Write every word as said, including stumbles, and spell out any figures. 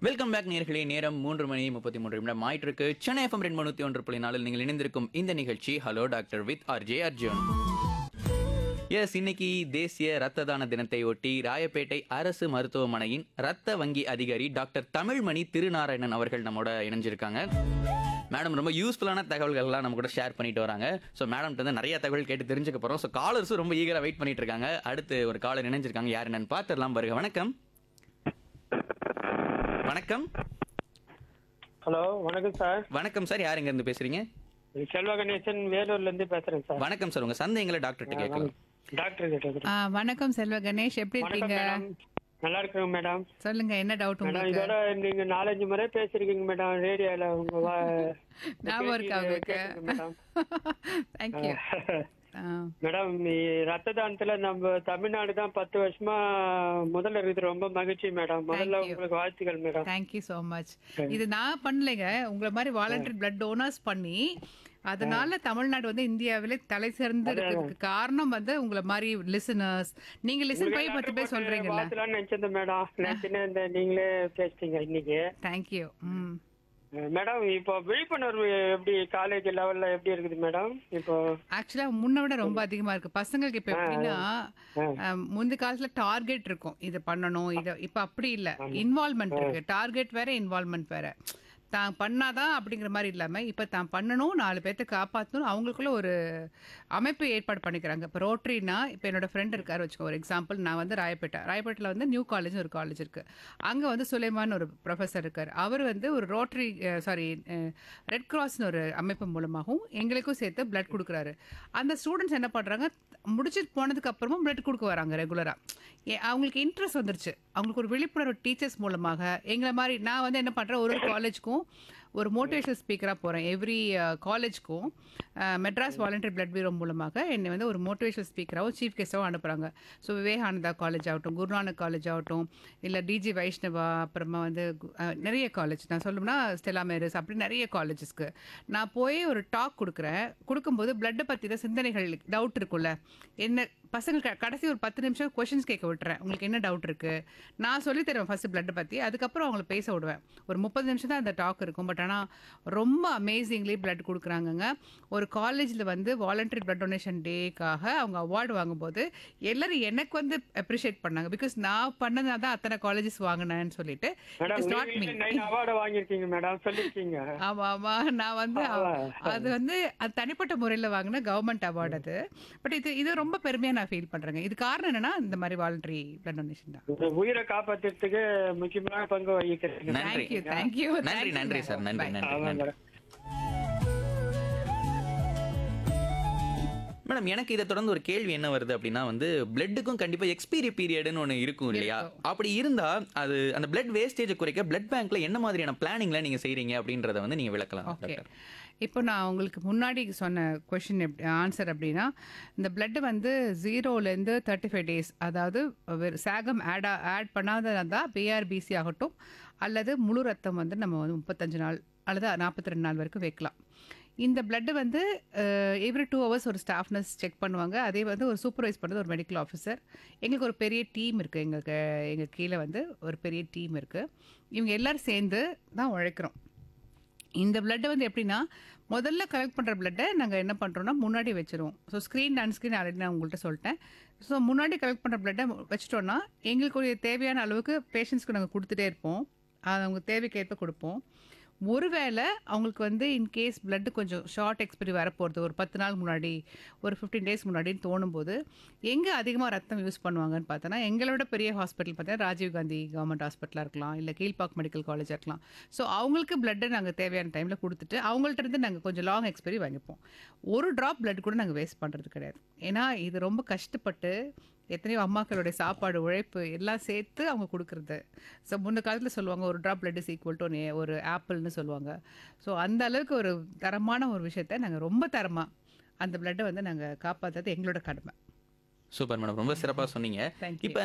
Welcome back நேர்களே. நேரம் மூன்று மணி முப்பத்தி மூன்று நிமிடம் ஆயிட்டு இருக்கு. சென்னை எஃப்எம் ரெண்டு தொண்ணூற்றி ஒன்று புள்ளி நாலில் நீங்கள் இணைந்திருக்கும் இந்த நிகழ்ச்சி hello doctor with RJ Arjun. S, இன்னைக்கு தேசிய ரத்த தான தினத்தை ஒட்டி ராயப்பேட்டை அரசு மருத்துவமனையின் ரத்த வங்கி அதிகாரி டாக்டர் தமிழ்மணி திருநாராயணன் அவர்கள் நம்மோட இணைஞ்சிருக்காங்க. மேடம் ரொம்ப யூஸ்ஃபுல்லான தகவல்கள்லாம் நம்ம கூட ஷேர் பண்ணிட்டு வராங்க. ஸோ மேடம் வந்து நிறைய தகவல் கேட்டு தெரிஞ்சுக்க போகிறோம். ஸோ காலர்ஸும் ரொம்ப ஈகராக வெயிட் பண்ணிட்டு இருக்காங்க. அடுத்து ஒரு காலர் இணைஞ்சிருக்காங்க. யார் என்னன்னு பார்த்துடலாம் பாருங்க. வணக்கம். வணக்கம். ஹலோ, வணக்கம் சார். வணக்கம் சார். யார் எங்க இருந்து பேசுறீங்க? செல்வ கணேசன், வேலூர்ல இருந்து பேசுறேன் சார். வணக்கம் சார். உங்க சந்தேகங்களை டாக்டர்கிட்ட கேட்கலாம். டாக்டர் கேட்டேன். ஆ, வணக்கம் செல்வ கணேஷ், எப்படி வணக்கம் இருக்கீங்க? மேடம். நல்லா இருக்கேன் மேடம். சொல்லுங்க, என்ன டவுட் மேடம், உங்களுக்கு? இதோட நீங்க நாலஞ்சு முறை பேசிருக்கீங்க மேடம் ரேடியோல. உங்க வா- ஞாபகம் இருக்கா உங்களுக்கு? கேக்குது மேடம். தேங்க்யூ. மேடம், இ- ரத்த தானத்துல நம்ம தமிழ்நாடு தான் பத்து வருஷமா முதல்ல இருக்குது. ரொம்ப மகிழ்ச்சி மேடம். முதல்ல Thank you. உங்களுக்கு வாழ்த்துக்கள் மேடம். Thank you so much. இது நான் பண்ணலைங்க, உங்களை மாதிரி வாலண்டரி பிளட் டோனர்ஸ் பண்ணி அதனால தமிழ்நாடு வந்து இந்தியாவிலே தலை சிறந்து இருக்கிறதுக்கு காரணம் வந்து உங்களை மாதிரி லிசனர்ஸ். நீங்க லிசன் பண்ணி பத்து பேர் சொல்றீங்கல்ல. வாழ்த்துலாம்னு நினைச்சிருந்தேன் மேடம். நினைச்சுன்னு இந்த நீங்களே பேசிட்டீங்க இன்னைக்கு. தேங்க்யூ. ம் மேடம், இப்போ விழிப்புணர்வு எப்படி காலேஜ் லெவல்ல எப்படி இருக்குது மேடம்? இப்போ ஆக்சுவலா முன்ன விட ரொம்ப அதிகமா இருக்கு பசங்களுக்கு. இப்ப எப்படின்னா, அஹ், முந்தைய காலத்துல டார்கெட் இருக்கும், இதை பண்ணணும், இதை. இப்ப அப்படி இல்ல, இன்வால்மெண்ட் இருக்கு. டார்கெட் வேற, இன்வால்மெண்ட் வேற. தான் பண்ணாதான் அப்படிங்கிற மாதிரி இல்லாம இப்ப தான் பண்ணணும், நாலு பேர்த்த காப்பாற்றணும், அவங்களுக்குள்ள ஒரு அமைப்பு ஏற்பாடு பண்ணிக்கிறாங்க. இப்போ ரோட்டரினா, இப்போ என்னோட ஃப்ரெண்ட் இருக்காரு வச்சுக்கோ, ஒரு எக்ஸாம்பிள். நான் வந்து ராயப்பேட்டை ராயப்பேட்டில் வந்து நியூ காலேஜ் ஒரு காலேஜ் இருக்கு. அங்கே வந்து சுலைமான் ஒரு ப்ரொஃபஸர் இருக்கார். அவர் வந்து ஒரு ரோட்டரி, சாரி, ரெட் கிராஸ்னு ஒரு அமைப்பு மூலமாகவும் எங்களுக்கும் சேர்த்து பிளட் கொடுக்குறாரு. அந்த ஸ்டூடெண்ட்ஸ் என்ன பண்ணுறாங்க, முடிச்சுட்டு போனதுக்கு அப்புறமும் பிளட் கொடுக்க வராங்க ரெகுலராக. அவங்களுக்கு இன்ட்ரெஸ்ட் வந்துருச்சு. அவங்களுக்கு ஒரு விழிப்புணர்வு டீச்சர்ஸ் மூலமாக எங்களை மாதிரி நான் வந்து என்ன பண்ணுறேன், ஒரு ஒரு காலேஜுக்கும் ஒரு மோட்டிவேஷனல் ஸ்பீக்கராக போகிறேன். எவ்ரி காலேஜ்க்கும் மெட்ராஸ் வாலண்டரி பிளட் பீரோ மூலமாக என்னை வந்து ஒரு மோட்டிவேஷனல் ஸ்பீக்கராகவும் சீஃப் கெஸ்ட்டாகவும் அனுப்புகிறாங்க. ஸோ விவேகானந்தா காலேஜ் ஆகட்டும், குருநானக் காலேஜ் ஆகட்டும், இல்லை டிஜி வைஷ்ணவா, அப்புறமா வந்து அஹ், நிறைய காலேஜ் நான் சொல்லணும்னா ஸ்டெலா மேரிஸ், அப்படி நிறைய காலேஜஸ்க்கு நான் போய் ஒரு டாக் கொடுக்குறேன். கொடுக்கும்போது பிளட்டை பற்றின சிந்தனைகள், டவுட் இருக்குல்ல, என்ன பசங்களுக்கு கடைசி ஒரு பத்து நிமிஷம் கொஷின்ஸ் கேட்க விட்டுறேன். உங்களுக்கு என்ன டவுட் இருக்குது நான் சொல்லித் தருவேன் ஃபர்ஸ்ட் பிளட்டை பற்றி. அதுக்கப்புறம் அவங்களை பேச விடுவேன். ஒரு முப்பது நிமிஷம் தான் அந்த டாக் இருக்கும். பட் ஆனால் ரொம்ப அமேசிங்லி பிளட் கொடுக்குறாங்கங்க. ஒரு காலேஜில் வந்து வாலண்டரி பிளட் டொனேஷன் டேக்காக அவங்க அவார்டு வாங்கும்போது எல்லாரும் எனக்கு வந்து அப்ரிஷியேட் பண்ணாங்க. பிகாஸ் நான் பண்ணதுனால தான் அத்தனை காலேஜஸ் வாங்கினேன்னு சொல்லிட்டு. மேடம், நைன் அவார்டு வாங்கியிருக்கீங்க மேடம், சொல்லிருக்கீங்க. ஆமா ஆமா, நான் வந்து அது வந்து அது தனிப்பட்ட முறையில் வாங்கின கவர்மெண்ட் அவார்டு அது. பட் இது இது ரொம்ப பெருமையாக நான் ஃபீல் பண்றேங்க. இது காரணம் என்னன்னா, இந்த மாதிரி வாலண்டரி பிளட் டொனேஷன் தான். இந்த உயிரை காப்பாத்துறதுக்கு முக்கியமான பங்கு வகிக்கிறீங்க. நன்றி. தேங்க்யூ தேங்க்யூ நன்றி நன்றி சார். நன்றி நன்றி ஆமா நன்றி. மேடம். மேடம், எனக்கு இதை தொடர்ந்து ஒரு கேள்வி என்ன வருது அப்படின்னா வந்து, பிளட்டுக்கும் கண்டிப்பா எக்ஸ்பீரி பீரியட்னு ஒன்று இருக்கும் இல்லையா? அப்படி இருந்தா அது அந்த பிளட் வேஸ்டேஜை குறைக்க பிளட் பேங்க்ல என்ன மாதிரியான பிளானிங்ல நீங்க செய்றீங்க அப்படின்றத வந்து நீங்க விளக்கலாம் ஓகே. டாக்டர். இப்போ நான் உங்களுக்கு முன்னாடி சொன்ன கொஷின் ஆன்சர் அப்படின்னா, இந்த பிளட் வந்து ஜீரோலேருந்து தேர்ட்டி ஃபைவ் டேஸ், அதாவது வெறு- சாகம் ஆட் ஆட் பண்ணாததா பிஆர்பிசி ஆகட்டும், அல்லது முழு ரத்தம் வந்து நம்ம வந்து முப்பத்தஞ்சு நாள் அல்லது நாற்பத்தி ரெண்டு நாள் வரைக்கும் வைக்கலாம். இந்த பிளட்டு வந்து எவ்ரி டூ ஹவர்ஸ் ஒரு ஸ்டாஃப் நர்ஸ் செக் பண்ணுவாங்க. அதே வந்து ஒரு சூப்பர்வைஸ் பண்ணுறது ஒரு மெடிக்கல் ஆஃபீஸர். எங்களுக்கு ஒரு பெரிய டீம் இருக்குது. எங்களுக்கு எங்கள் கீழே வந்து ஒரு பெரிய டீம் இருக்குது. இவங்க எல்லோரும் சேர்ந்து தான் உழைக்கிறோம். இந்த பிளட்டை வந்து எப்படின்னா, முதல்ல கலெக்ட் பண்ணுற பிளட்டை நாங்கள் என்ன பண்ணுறோம்னா முன்னாடி வச்சுருவோம். So screen and screen already நான் உங்கள்கிட்ட சொல்லிட்டேன். ஸோ முன்னாடி கலெக்ட் பண்ணுற பிளட்டை வச்சுட்டோன்னா எங்களுக்கு தேவையான அளவுக்கு பேஷண்ட்ஸ்க்கு நாங்கள் கொடுத்துட்டே இருப்போம். அது அவங்க தேவைக்கு ஏற்ப கொடுப்போம். ஒருவேளை அவங்களுக்கு வந்து இன்கேஸ் பிளட்டு கொஞ்சம் ஷார்ட் எக்ஸ்பைரி வரப்போகிறது, ஒரு பத்து நாள் முன்னாடி, ஒரு ஃபிஃப்டீன் டேஸ் முன்னாடின்னு தோணும்போது எங்கே அதிகமாக ரத்தம் யூஸ் பண்ணுவாங்கன்னு பார்த்தோன்னா, எங்களோட பெரிய ஹாஸ்பிட்டல் பார்த்தீங்கன்னா ராஜீவ்காந்தி கவர்மெண்ட் ஹாஸ்பிட்டலாக இருக்கலாம், இல்லை கீழ்பாக் மெடிக்கல் காலேஜாக இருக்கலாம். ஸோ அவங்களுக்கு பிளட்டை நாங்கள் தேவையான டைமில் கொடுத்துட்டு அவங்கள்ட்ட இருந்து நாங்கள் கொஞ்சம் லாங் எக்ஸ்பைரி வாங்கிப்போம். ஒரு ட்ராப் பிளட் கூட நாங்கள் வேஸ்ட் பண்ணுறது கிடையாது. ஏன்னா இது ரொம்ப கஷ்டப்பட்டு எத்தனையோ அம்மாக்களுடைய சாப்பாடு, உழைப்பு எல்லாம் சேர்த்து அவங்க கொடுக்குறது. ஸோ முன்ன காலத்தில் சொல்லுவாங்க, ஒரு drop blood is equal to ஒரு ஆப்பிள்னு சொல்லுவாங்க. ஸோ அந்த அளவுக்கு ஒரு தரமான ஒரு விஷயத்த நாங்கள் ரொம்ப தரமாக அந்த பிளட்டை வந்து நாங்கள் காப்பாற்றுறது எங்களோட கடமை. சூப்பர் மேடம், ரொம்ப சிறப்பா சொன்னீங்க. Thank you. இப்ப